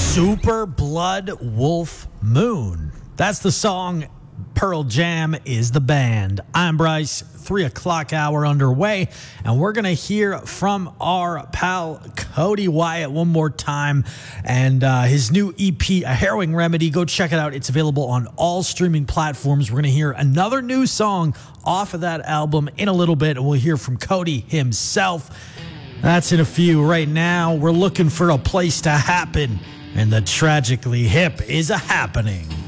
Super Blood Wolf Moon. That's the song. Pearl Jam is the band. I'm Bryce. 3 o'clock hour underway, and we're going to hear from our pal Cody Wyatt one more time, and his new EP, A Harrowing Remedy. Go check it out. It's available on all streaming platforms. We're going to hear another new song off of that album in a little bit, and we'll hear from Cody himself. That's in a few. Right now, we're looking for a place to happen, and the Tragically Hip is a happening.